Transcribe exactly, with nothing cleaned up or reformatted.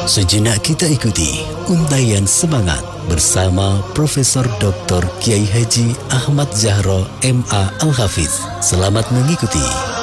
Sejenak kita ikuti untayan semangat bersama Profesor Doktor Kiai Haji Ahmad Zahro M A Al-Hafiz. Selamat mengikuti.